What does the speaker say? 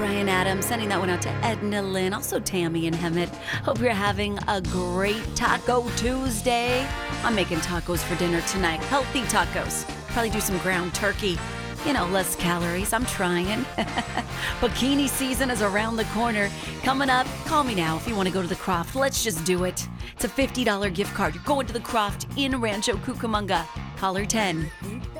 Brian Adams, sending that one out to Edna Lynn, also Tammy and Hemet. Hope you're having a great Taco Tuesday. I'm making tacos for dinner tonight. Healthy tacos. Probably do some ground turkey. You know, less calories. I'm trying. Bikini season is around the corner. Coming up, call me now if you want to go to the Croft. Let's just do it. It's a $50 gift card. You're going to the Croft in Rancho Cucamonga. Caller 10.